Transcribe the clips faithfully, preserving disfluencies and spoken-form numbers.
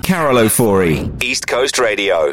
Carol O'Forey, East Coast Radio.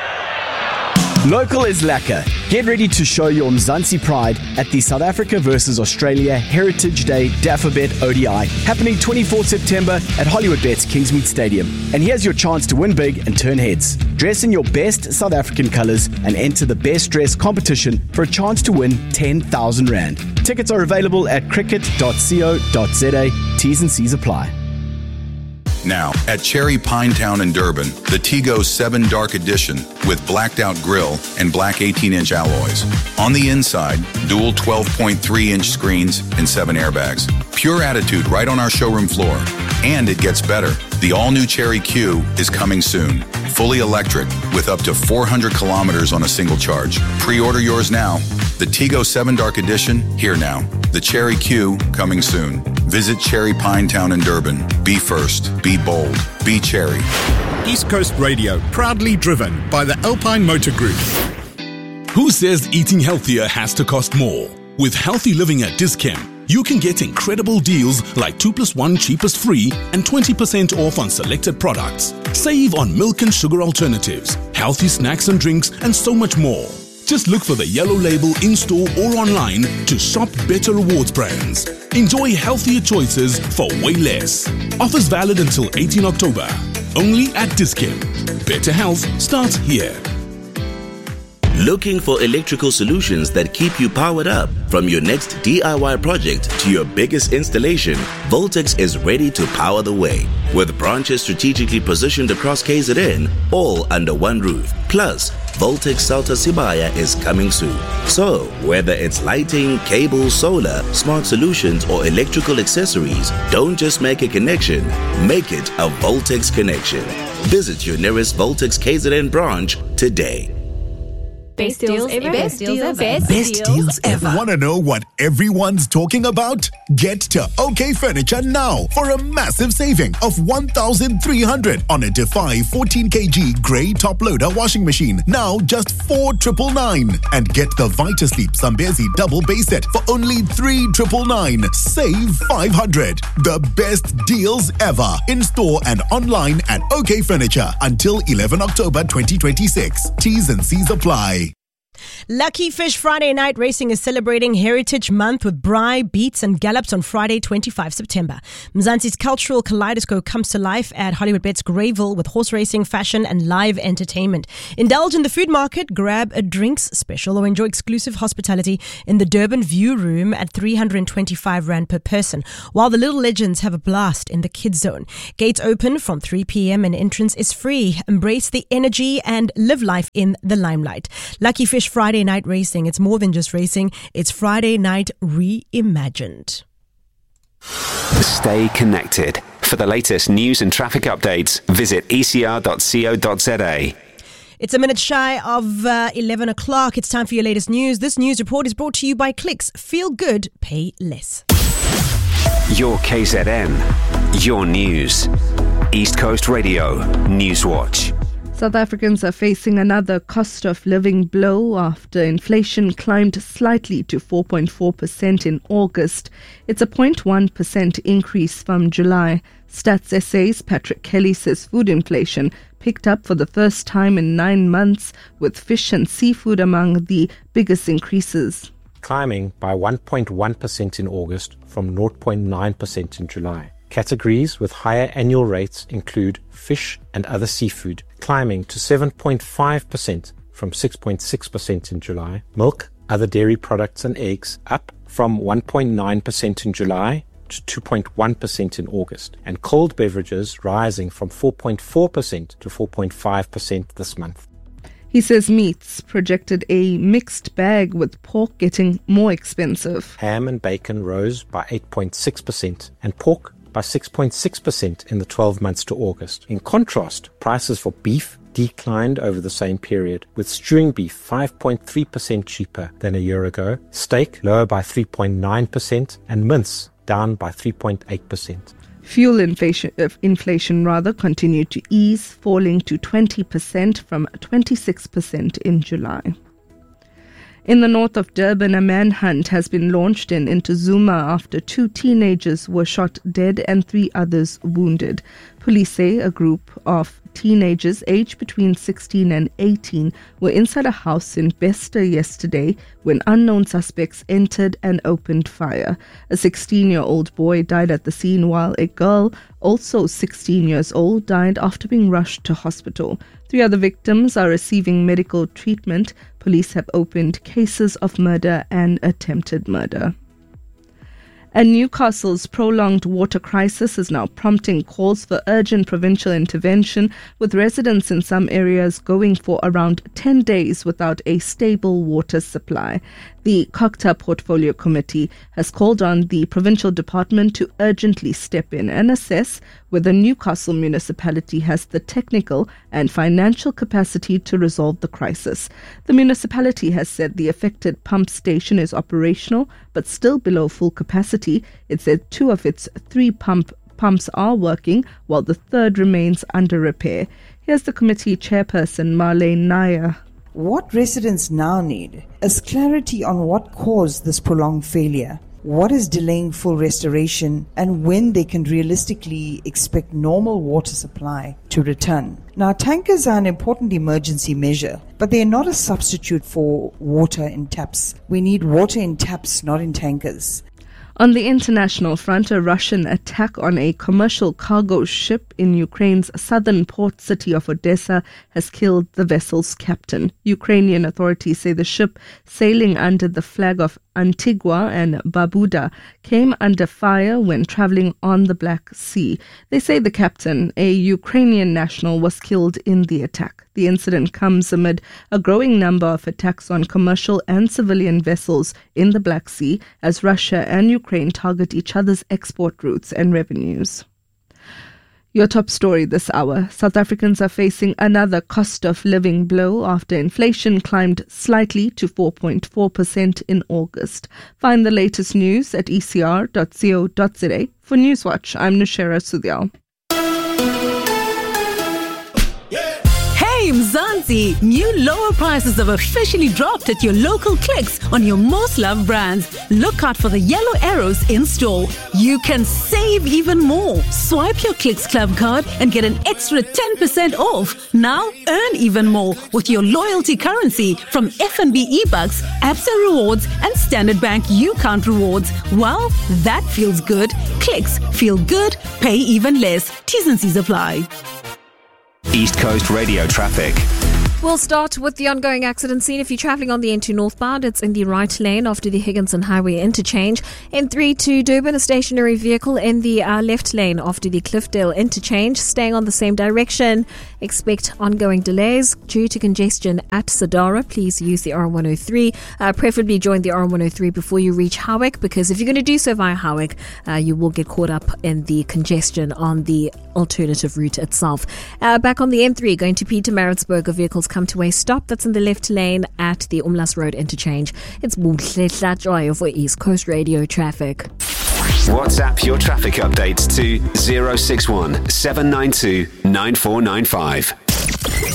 Local is lekker. Get ready to show your Mzansi pride at the South Africa versus Australia Heritage Day Dafabet O D I, happening twenty-fourth September at Hollywoodbets Kingsmead Stadium. And here's your chance to win big and turn heads. Dress in your best South African colours and enter the best dress competition for a chance to win ten thousand rand. Tickets are available at cricket dot co dot za. T's and C's apply. Now, at Cherry Pinetown in Durban, the Tigo seven Dark Edition with blacked out grille and black eighteen inch alloys. On the inside, dual twelve point three inch screens and seven airbags. Pure attitude right on our showroom floor. And it gets better. The all-new Cherry Q is coming soon. Fully electric with up to four hundred kilometers on a single charge. Pre-order yours now. The Tigo seven Dark Edition, here now. The Cherry Q, coming soon. Visit Cherry Pinetown in Durban. Be first. Be bold. Be Cherry. East Coast Radio, proudly driven by the Alpine Motor Group. Who says eating healthier has to cost more? With Healthy Living at Dis-Chem, you can get incredible deals like two plus one cheapest free and twenty percent off on selected products. Save on milk and sugar alternatives, healthy snacks and drinks, and so much more. Just look for the yellow label in-store or online to shop better rewards brands. Enjoy healthier choices for way less. Offers valid until eighteenth October. Only at Dis-Chem. Better health starts here. Looking for electrical solutions that keep you powered up? From your next D I Y project to your biggest installation, Voltex is ready to power the way. With branches strategically positioned across K Z N, all under one roof. Plus, Voltex Salta Sibaya is coming soon. So, whether it's lighting, cable, solar, smart solutions, or electrical accessories, don't just make a connection, make it a Voltex connection. Visit your nearest Voltex K Z N branch today. Best deals ever. Best deals ever. Best deals ever. Want to know what everyone's talking about? Get to OK Furniture now for a massive saving of one thousand three hundred on a Defy fourteen kilogram grey top loader washing machine. Now just four thousand nine ninety-nine. And get the Vitasleep Zambezi double base set for only three thousand nine hundred ninety-nine. Save five hundred. The best deals ever. In store and online at OK Furniture until eleventh October twenty twenty-six. T's and C's apply. Lucky Fish Friday Night Racing is celebrating Heritage Month with braai, beats and gallops on Friday, twenty-fifth September. Mzansi's cultural kaleidoscope comes to life at Hollywoodbets Greyville with horse racing, fashion and live entertainment. Indulge in the food market, grab a drinks special or enjoy exclusive hospitality in the Durban View Room at three hundred twenty-five rand per person, while the Little Legends have a blast in the kids zone. Gates open from three p.m. and entrance is free. Embrace the energy and live life in the limelight. Lucky Fish Friday Night Racing. It's more than just racing. It's Friday Night Reimagined. Stay connected. For the latest news and traffic updates, visit e c r dot co dot za. It's a minute shy of uh, eleven o'clock. It's time for your latest news. This news report is brought to you by Clicks. Feel good, pay less. Your K Z N. Your news. East Coast Radio. Newswatch. South Africans are facing another cost of living blow after inflation climbed slightly to four point four percent in August. It's a zero point one percent increase from July. Stats S A's Patrick Kelly says food inflation picked up for the first time in nine months, with fish and seafood among the biggest increases. Climbing by one point one percent in August from zero point nine percent in July. Categories with higher annual rates include fish and other seafood, climbing to seven point five percent from six point six percent in July. Milk, other dairy products and eggs up from one point nine percent in July to two point one percent in August. And cold beverages rising from four point four percent to four point five percent this month. He says meats projected a mixed bag, with pork getting more expensive. Ham and bacon rose by eight point six percent and pork by six point six percent in the twelve months to August. In contrast, prices for beef declined over the same period, with stewing beef five point three percent cheaper than a year ago, steak lower by three point nine percent, and mince down by three point eight percent. Fuel inflation, uh, inflation rather continued to ease, falling to twenty percent from twenty-six percent in July. In the north of Durban, a manhunt has been launched in Intuzuma after two teenagers were shot dead and three others wounded. Police say a group of teenagers aged between sixteen and eighteen were inside a house in Bester yesterday when unknown suspects entered and opened fire. A sixteen-year-old boy died at the scene while a girl, also sixteen years old, died after being rushed to hospital. Three other victims are receiving medical treatment. Police have opened cases of murder and attempted murder. And Newcastle's prolonged water crisis is now prompting calls for urgent provincial intervention, with residents in some areas going for around ten days without a stable water supply. The Cocta Portfolio Committee has called on the provincial department to urgently step in and assess whether Newcastle municipality has the technical and financial capacity to resolve the crisis. The municipality has said the affected pump station is operational but still below full capacity. It said two of its three pump pumps are working while the third remains under repair. Here's the committee chairperson, Marlene Nair. What residents now need is clarity on what caused this prolonged failure, what is delaying full restoration, and when they can realistically expect normal water supply to return. Now, tankers are an important emergency measure, but they are not a substitute for water in taps. We need water in taps, not in tankers. On the international front, a Russian attack on a commercial cargo ship in Ukraine's southern port city of Odessa has killed the vessel's captain. Ukrainian authorities say the ship, sailing under the flag of Antigua and Barbuda, came under fire when traveling on the Black Sea. They say the captain, a Ukrainian national, was killed in the attack. The incident comes amid a growing number of attacks on commercial and civilian vessels in the Black Sea as Russia and Ukraine target each other's export routes and revenues. Your top story this hour. South Africans are facing another cost of living blow after inflation climbed slightly to four point four percent in August. Find the latest news at e c r dot co dot z a. For Newswatch, I'm Nushera Sudyal. Hey Mzansi, new lower prices have officially dropped at your local Clicks on your most loved brands. Look out for the yellow arrows in store. You can save even more. Swipe your Clicks Club card and get an extra ten percent off. Now earn even more with your loyalty currency from F N B eBucks, Absa Rewards and Standard Bank U-Count Rewards. Well, that feels good. Clicks, feel good, pay even less. T's and C's apply. East Coast Radio traffic. We'll start with the ongoing accident scene. If you're travelling on the N two northbound, it's in the right lane after the Higginson Highway interchange. N three to Durban, a stationary vehicle in the uh, left lane after the Cliffdale interchange. Staying on the same direction, expect ongoing delays due to congestion at Sadara. Please use the R one oh three. Uh, preferably join the R one oh three before you reach Howick, because if you're going to do so via Howick, uh, you will get caught up in the congestion on the alternative route itself. Uh, back on the N three, going to Pietermaritzburg, vehicles come to a stop. That's in the left lane at the Umlas Road interchange. It's Buhle Joy for East Coast Radio traffic. WhatsApp your traffic updates to zero six one seven nine two nine four nine five.